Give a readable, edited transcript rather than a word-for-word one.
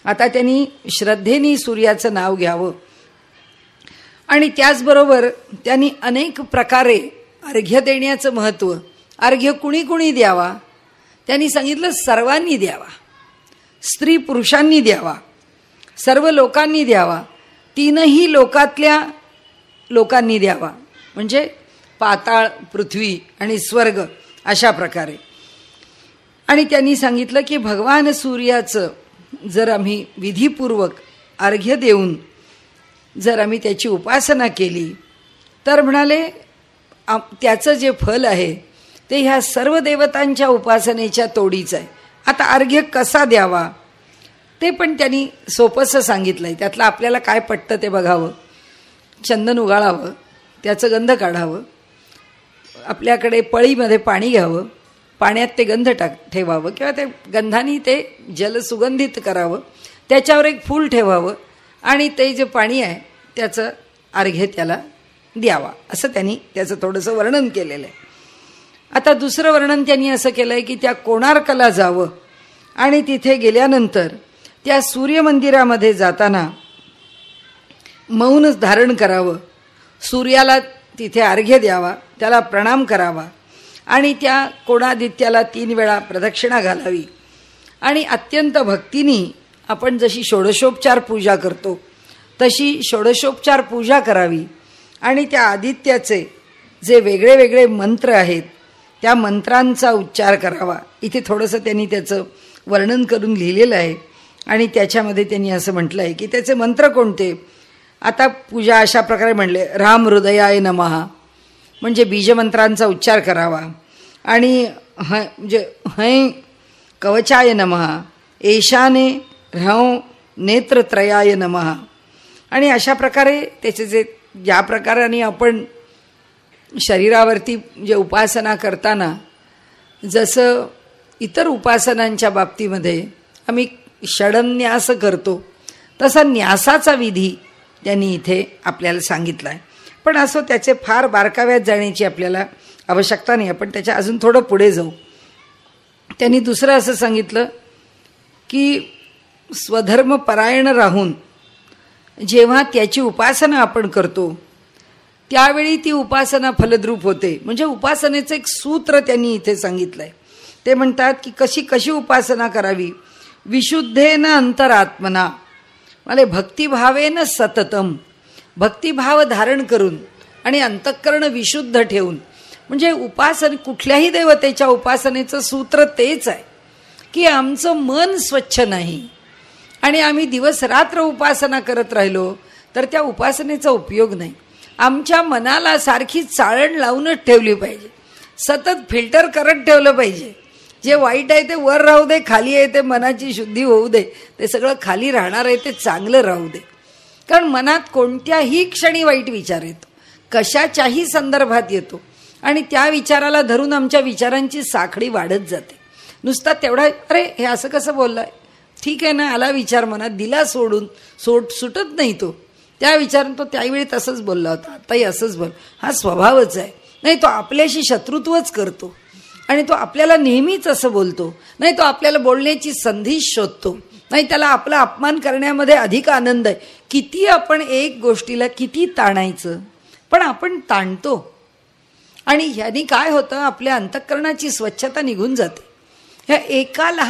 आता त्यांनी श्रद्धेने सूर्याचं नाव घ्यावं आणि त्याचबरोबर त्यांनी अनेक प्रकारे अर्घ्य देण्याचं महत्त्व. अर्घ्य कुणी कुणी द्यावा? त्यांनी सांगितलं सर्वांनी द्यावा, स्त्री पुरुषांनी द्यावा, सर्व लोकांनी द्यावा, तीनही लोकातल्या लोकांनी द्यावा, म्हणजे पाताळ, पृथ्वी आणि स्वर्ग अशा प्रकारे. आणि त्यांनी सांगितलं की भगवान सूर्याचं जर आम्ही विधीपूर्वक अर्घ्य देऊन जर आम्ही त्याची उपासना केली तर म्हणाले त्याचं जे फल आहे ते ह्या सर्व देवतांच्या उपासनेच्या तोडीचं आहे. आता अर्घ्य कसा द्यावा ते पण त्यांनी सोपंसं सांगितलं आहे. त्यातलं आपल्याला काय पटतं ते बघावं. चंदन उगाळावं, त्याचं गंध काढावं, आपल्याकडे पळीमध्ये पाणी घ्यावं, पाण्यात ते गंध ठेवावं किंवा ते गंधाने ते जल सुगंधित करावं, त्याच्यावर एक फूल ठेवावं आणि ते जे पाणी आहे त्याचं अर्घ्य त्याला द्यावा, असं त्यांनी त्याचं थोडंसं वर्णन केलेलं आहे. आता दुसरं वर्णन त्यांनी असं केलं आहे की त्या कोणार्कला जावं आणि तिथे गेल्यानंतर त्या सूर्यमंदिरामध्ये जाताना मौन धारण करावं, सूर्याला तिथे अर्घ्य द्यावा, त्याला प्रणाम करावा आणि त्या कोणादित्याला 3 वेळा प्रदक्षिणा घालावी आणि अत्यंत भक्तीने आपण जशी षोडशोपचार पूजा करतो तशी षोडशोपचार पूजा करावी आणि त्या आदित्याचे जे वेगळे वेगळे मंत्र आहेत त्या मंत्रांचा उच्चार करावा. इथे थोडंसं त्यांनी त्याचं वर्णन करून लिहिलेलं आहे आणि त्याच्यामध्ये त्यांनी असं म्हटलं आहे की त्याचे मंत्र कोणते. आता पूजा अशा प्रकारे म्हणले, राम हृदयाय नमः म्हणजे बीजमंत्रांचा उच्चार करावा आणि म्हणजे हैं कवचाय नमः, एशाने ह्रौ नेत्रत्रयाय नमः आणि अशा प्रकारे त्याचे जे ज्या प्रकाराने आपण शरीरावरती जे उपासना करताना जसं इतर उपासनांच्या बाबतीमध्ये आम्ही षडन्यास करतो तसा न्यासाचा विधी त्यांनी इथे आपल्याला सांगितला आहे. पण असं त्याचे फार बारकाव्यात जाण्याची आपल्याला आवश्यकता नाही, आपण त्याच्या अजून थोडं पुढे जाऊ. त्यांनी दुसरं असं सांगितलं की स्वधर्मपरायण राहून जेव्हा त्याची उपासना आपण करतो त्यावेळी ती उपासना फलद्रूप होते. म्हणजे उपासनेचं एक सूत्र त्यांनी इथे सांगितलं आहे. ते म्हणतात की कशी कशी उपासना करावी. विशुद्धेन अंतरात्मना म्हणजे भक्तिभावेन सततम, भक्तिभाव धारण करून आणि अंतःकरण विशुद्ध ठेवून. म्हणजे कुठल्याही देवतेच्या उपासनेचं सूत्र तेच आहे की आमचं मन स्वच्छ नाही आणि आम्ही दिवस रात्र उपासना करत राहिलो तर त्या उपासनेचा उपयोग नाही. आमच्या मनाला सारखी चाळण लावूनच ठेवली पाहिजे, सतत फिल्टर करत ठेवलं पाहिजे. जे वाईट आहे ते वर राहू दे, खाली आहे ते मनाची शुद्धी होऊ दे, ते सगळं खाली राहणार आहे ते चांगलं राहू दे. कारण मनात कोणत्याही क्षणी वाईट विचार येतो, कशाच्याही संदर्भात येतो आणि त्या विचाराला धरून आमच्या विचारांची साखळी वाढत जाते. नुसता तेवढा अरे हे असं कसं बोललाय, ठीक आहे ना, आला विचार मनात, दिला सोडून, सुटत नाही तो. त्या विचारानं तो त्यावेळी तसंच बोलला होता, आताही असंच बोल, हा स्वभावच आहे. नाही तो आपल्याशी शत्रुत्वच करतो आणि तो आपल्याला नेहमीच असं बोलतो. नाही तो आपल्याला बोलण्याची संधी शोधतो. नाही त्याला आपला अपमान करण्यामध्ये अधिक आनंद आहे. किती आपण एक गोष्टीला किती ताणायचं, पण आपण ताणतो आणि ह्यानी काय होतं, आपल्या अंतःकरणाची स्वच्छता निघून जाते. ह्या एका लहान